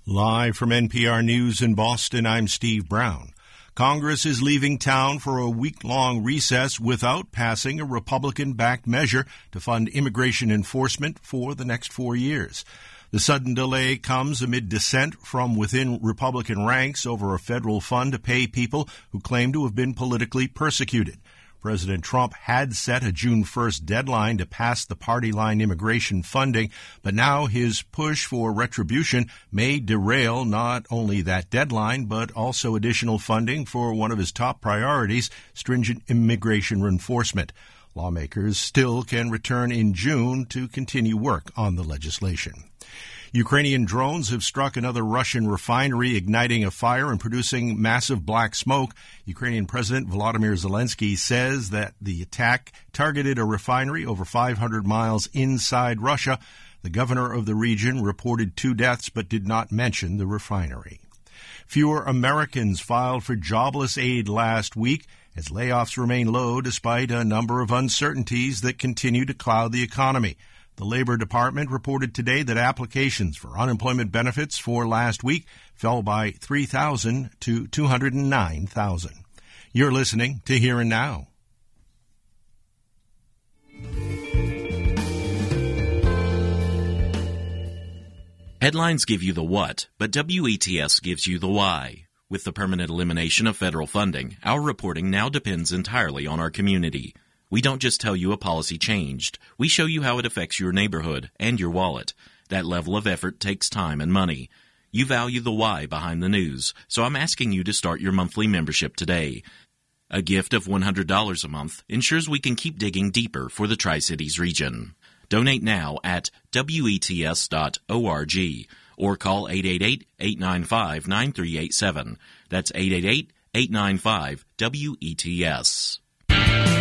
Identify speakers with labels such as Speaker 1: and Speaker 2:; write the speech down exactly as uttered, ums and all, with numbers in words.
Speaker 1: Live from N P R News in Boston, I'm Steve Brown. Congress is leaving town for a week-long recess without passing a Republican-backed measure to fund immigration enforcement for the next four years. The sudden delay comes amid dissent from within Republican ranks over a federal fund to pay people who claim to have been politically persecuted. President Trump had set a June first deadline to pass the party-line immigration funding, but now his push for retribution may derail not only that deadline, but also additional funding for one of his top priorities, stringent immigration enforcement. Lawmakers still can return in June to continue work on the legislation. Ukrainian drones have struck another Russian refinery, igniting a fire and producing massive black smoke. Ukrainian President Volodymyr Zelensky says that the attack targeted a refinery over five hundred miles inside Russia. The governor of the region reported two deaths but did not mention the refinery. Fewer Americans filed for jobless aid last week as layoffs remain low despite a number of uncertainties that continue to cloud the economy. The Labor Department reported today that applications for unemployment benefits for last week fell by three thousand to two hundred nine thousand. You're listening to Here and Now.
Speaker 2: Headlines give you the what, but W E T S gives you the why. With the permanent elimination of federal funding, our reporting now depends entirely on our community. We don't just tell you a policy changed. We show you how it affects your neighborhood and your wallet. That level of effort takes time and money. You value the why behind the news, so I'm asking you to start your monthly membership today. A gift of one hundred dollars a month ensures we can keep digging deeper for the Tri-Cities region. Donate now at W E T S dot org or call eight eight eight, eight nine five, nine three eight seven. That's eight eight eight, eight nine five, W E T S.